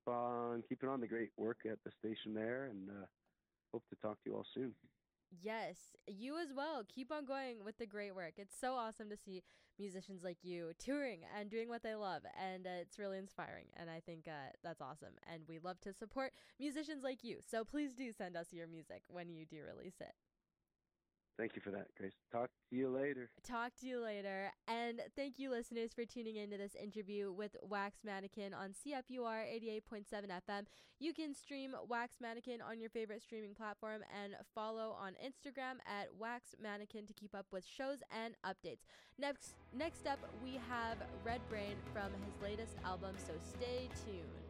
keep on keeping on the great work at the station there, and hope to talk to you all soon. Yes, you as well. Keep on going with the great work. It's so awesome to see musicians like you touring and doing what they love, and it's really inspiring. And I think that's awesome. And we love to support musicians like you. So please do send us your music when you do release it. Thank you for that, Grace. Talk to you later. Talk to you later. And thank you, listeners, for tuning into this interview with Wax Mannequin on CFUR 88.7 FM. You can stream Wax Mannequin on your favorite streaming platform and follow on Instagram at Wax Mannequin to keep up with shows and updates. Next up, we have Red Brain from his latest album, so stay tuned.